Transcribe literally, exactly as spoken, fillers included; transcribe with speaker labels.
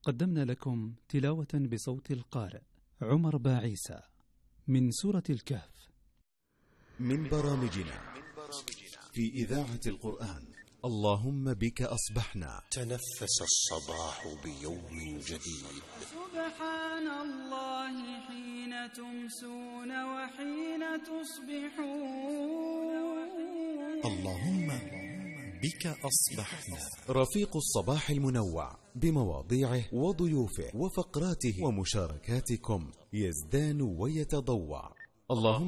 Speaker 1: قدمنا لكم تلاوة بصوت القارئ عمر باعيسى من سورة الكهف.
Speaker 2: من برامجنا في إذاعة القرآن اللهم بك أصبحنا.
Speaker 3: تنفس الصباح بيوم جديد.
Speaker 4: سبحان الله حين تمسون وحين تصبحون.
Speaker 3: اللهم بك أصبحنا.
Speaker 2: رفيق الصباح المنوع بمواضيعه وضيوفه وفقراته ومشاركاتكم يزدان ويتضوع. اللهم